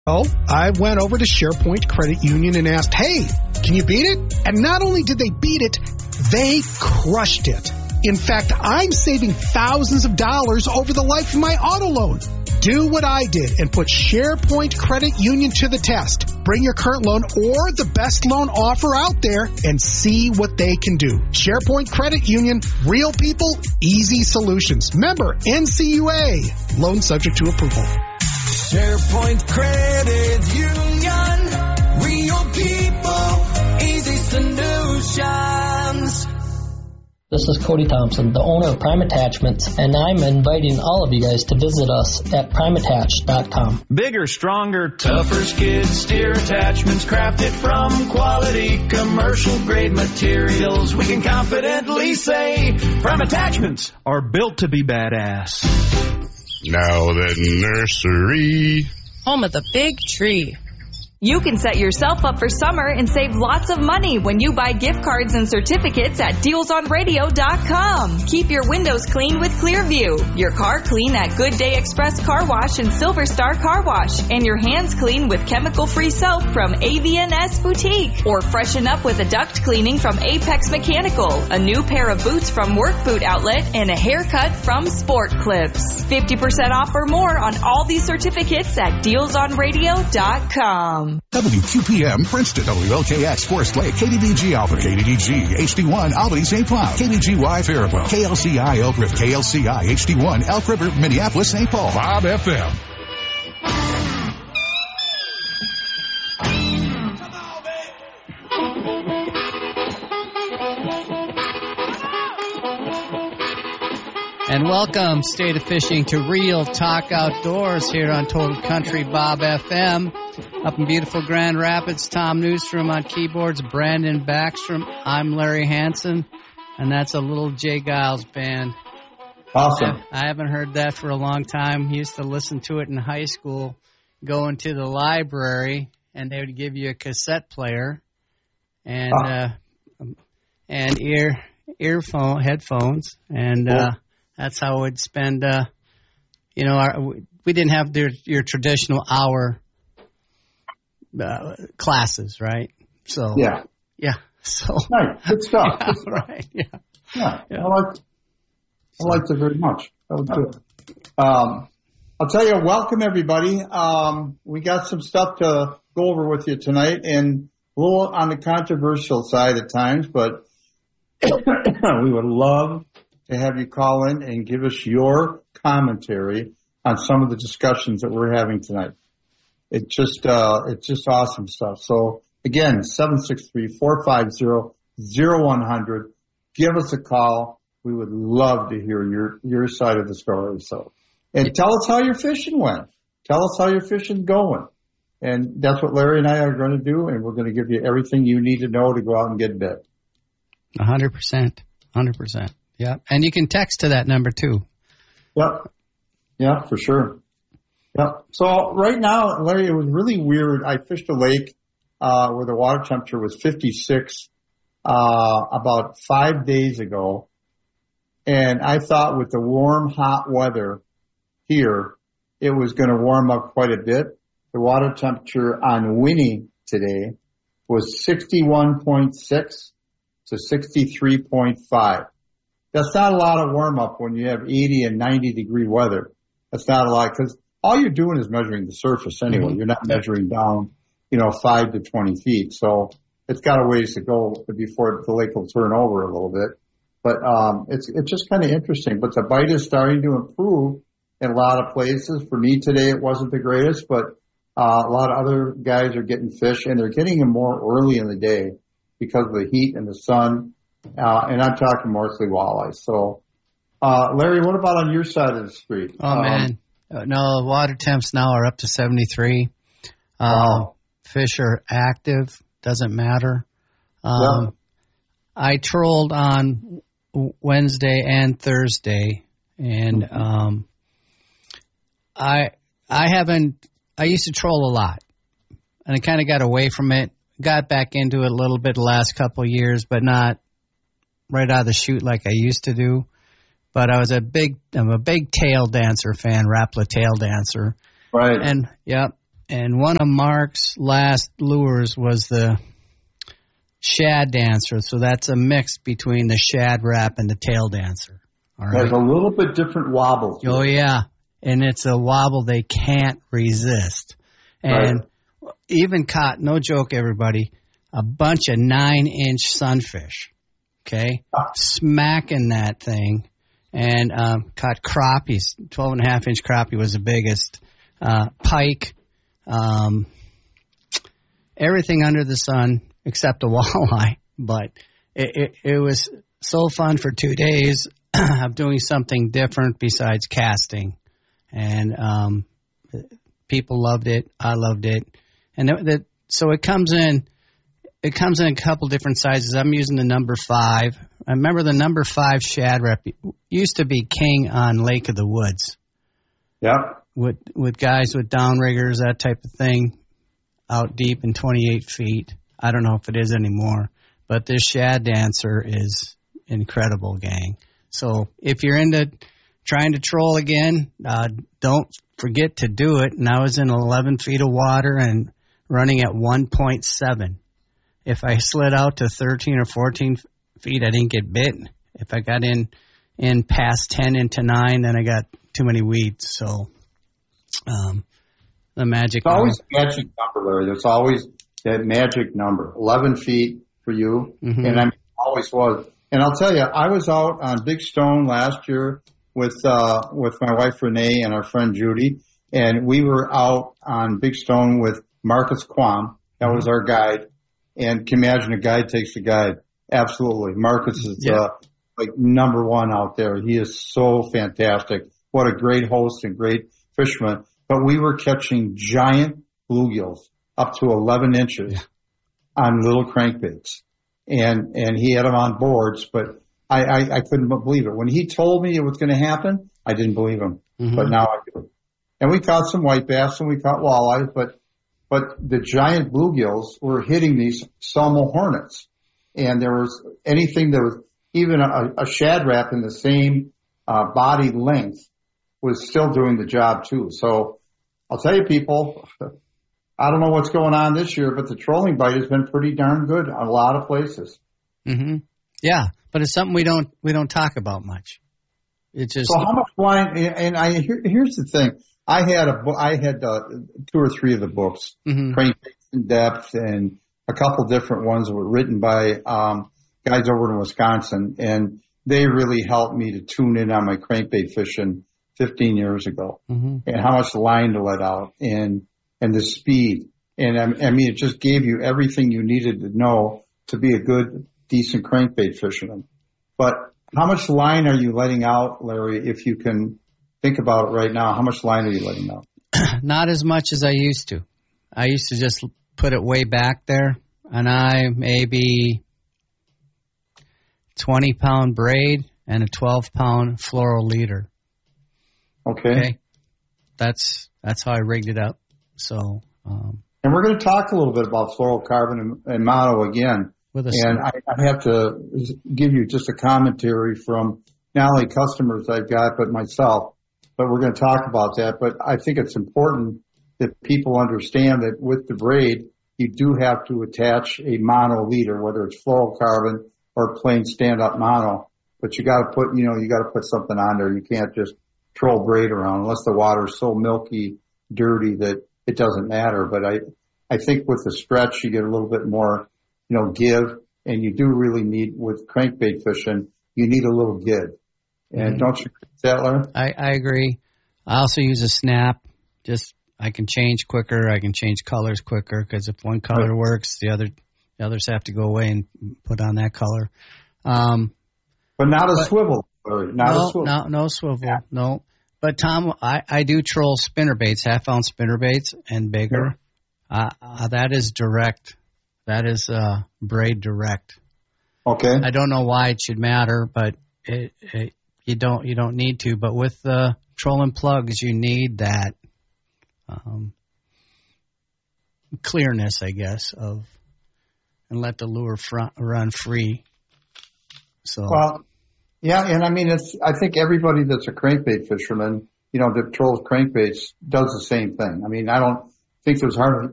Oh, I went over to SharePoint Credit Union and asked, hey, can you beat it? And not only did they beat it, they crushed it. In fact, I'm saving thousands of dollars over the life of my auto loan. Do what I did and put SharePoint Credit Union to the test. Bring your current loan or the best loan offer out there and see what they can do. SharePoint Credit Union, real people, easy solutions. Member NCUA. Loan subject to approval. SharePoint Credit Union, real people, easy solutions. This is Cody Thompson, the owner of Prime Attachments, and I'm inviting all of you guys to visit us at primeattach.com. Bigger, stronger, tougher skid steer attachments crafted from quality commercial-grade materials. We can confidently say Prime Attachments are built to be badass. Now the nursery. Home of the big tree. You can set yourself up for summer and save lots of money when you buy gift cards and certificates at DealsOnRadio.com. Keep your windows clean with Clearview, your car clean at Good Day Express Car Wash and Silver Star Car Wash, and your hands clean with chemical-free soap from AVNS Boutique. Or freshen up with a duct cleaning from Apex Mechanical, a new pair of boots from Work Boot Outlet, and a haircut from Sport Clips. 50% off or more on all these certificates at DealsOnRadio.com. WQPM Princeton, WLKX Forest Lake, KDDG Albany, KDDG HD1 Albany St. Cloud, KDGY Faribault, KLCI Elk River, KLCI HD1 Elk River, Minneapolis St. Paul, Bob FM. And welcome, State of Fishing, to Real Talk Outdoors here on Total Country Bob FM. Up in beautiful Grand Rapids, Tom Newstrom on keyboards, Brandon Backstrom. I'm Larry Hansen, and that's a Little J. Giles band. Awesome. I haven't heard that for a long time. Used to listen to it in high school, going to the library, and they would give you a cassette player and headphones, and that's how we'd spend. We didn't have your traditional hour classes, right? So yeah. So nice, good stuff. Yeah, right? Yeah. I liked it very much. That was good. I'll tell you, welcome everybody. We got some stuff to go over with you tonight, and a little on the controversial side at times, but we would love to have you call in and give us your commentary on some of the discussions that we're having tonight. It's just awesome stuff. So again, 763-450-0100. Give us a call. We would love to hear your side of the story. So, and tell us how your fishing went. Tell us how your fishing's going. And that's what Larry and I are going to do. And we're going to give you everything you need to know to go out and get bit. 100%. 100%. Yeah. And you can text to that number too. Yep. Yeah, for sure. Yep. So right now, Larry, it was really weird. I fished a lake where the water temperature was 56 about 5 days ago. And I thought with the warm, hot weather here, it was going to warm up quite a bit. The water temperature on Winnie today was 61.6 to 63.5. That's not a lot of warm up when you have 80 and 90 degree weather. That's not a lot because all you're doing is measuring the surface anyway. You're not measuring down, 5 to 20 feet. So it's got a ways to go before the lake will turn over a little bit. But it's just kind of interesting. But the bite is starting to improve in a lot of places. For me today, it wasn't the greatest, but a lot of other guys are getting fish, and they're getting them more early in the day because of the heat and the sun. And I'm talking mostly walleye. So, Larry, what about on your side of the street? Oh, man. No, water temps now are up to 73. Wow. Fish are active. Doesn't matter. Yeah. I trolled on Wednesday and Thursday, and I used to troll a lot, and I kind of got away from it. Got back into it a little bit the last couple of years, but not right out of the chute like I used to do. But I'm a big tail dancer fan, Rapala tail dancer. Right. And And one of Mark's last lures was the shad dancer. So that's a mix between the shad wrap and the tail dancer. All right. There's a little bit different wobble. Oh, yeah. And it's a wobble they can't resist. And even caught, no joke, everybody, a bunch of 9-inch sunfish. Okay? Smacking that thing. And caught crappies. 12.5-inch crappie was the biggest. Pike. Everything under the sun except a walleye. But it was so fun for 2 days of doing something different besides casting. And people loved it. I loved it. And so it comes in a couple different sizes. I'm using the number 5. I remember the number 5 shad wrap used to be king on Lake of the Woods. Yeah. With guys with downriggers, that type of thing, out deep in 28 feet. I don't know if it is anymore. But this shad dancer is incredible, gang. So if you're into trying to troll again, don't forget to do it. And I was in 11 feet of water and running at 1.7. If I slid out to 13 or 14 feet, I didn't get bit. If I got in past 10 into 9, then I got too many weeds. So the magic number. It's always a magic number, Larry. There's always that magic number. 11 feet for you. Mm-hmm. And I mean, always was. And I'll tell you, I was out on Big Stone last year with my wife Renee and our friend Judy, and we were out on Big Stone with Marcus Quam. That was our guide. And can you imagine a guide takes a guide? Absolutely. Marcus is like number one out there. He is so fantastic. What a great host and great fisherman. But we were catching giant bluegills up to 11 inches on little crankbaits. And he had them on boards, but I couldn't believe it. When he told me it was going to happen, I didn't believe him. Mm-hmm. But now I do. And we caught some white bass and we caught walleyes, but the giant bluegills were hitting these Selmo hornets. And there was anything that was even a shad wrap in the same body length was still doing the job too. So I'll tell you, people, I don't know what's going on this year, but the trolling bite has been pretty darn good on a lot of places. Mm-hmm. Yeah, but it's something we don't talk about much. It's just so how much line? And here's the thing: I had 2 or 3 of the books, mm-hmm. Crankbaits in Depth, and a couple different ones that were written by guys over in Wisconsin, and they really helped me to tune in on my crankbait fishing 15 years ago, mm-hmm. and how much line to let out, and the speed. And I mean, it just gave you everything you needed to know to be a good, decent crankbait fisherman. But how much line are you letting out, Larry, if you can think about it right now? How much line are you letting out? Not as much as I used to. I used to just put it way back there, and I maybe 20-pound braid and a 12-pound floral leader. Okay. That's how I rigged it up. So, and we're going to talk a little bit about fluorocarbon and mono again. And I have to give you just a commentary from not only customers I've got, but myself. But we're going to talk about that. But I think it's important that people understand that with the braid, you do have to attach a mono leader, whether it's fluorocarbon or plain stand-up mono. But you got to put something on there. You can't just troll braid around unless the water's so milky, dirty that it doesn't matter. But I think with the stretch, you get a little bit more, give, and you do really need, with crankbait fishing, you need a little give. And don't you agree with that, Larry? I agree. I also use a snap. Just, I can change quicker. I can change colors quicker, because if one color works, the others have to go away and put on that color. But not a swivel, Larry. No swivel. Yeah. No. But Tom, I do troll spinnerbaits, half-ounce spinnerbaits and bigger. That is direct. That is braid direct. Okay. I don't know why it should matter, but you don't need to. But with the trolling plugs, you need that clearness, I guess, and let the lure run free. So. Well, yeah, and I mean, I think everybody that's a crankbait fisherman, that trolls crankbaits does the same thing. I mean, I don't think it was hard